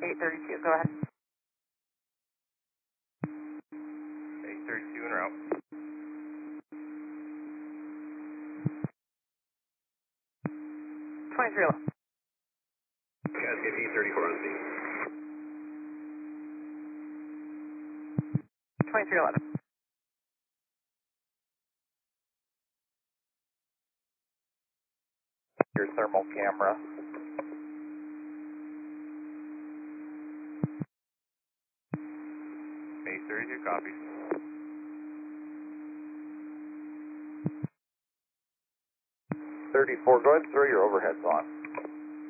832, go ahead. 832 en route. 2311. Cascade P34 on scene. 2311. Your thermal camera. Base 32 copies. 34, go ahead and throw your overheads on.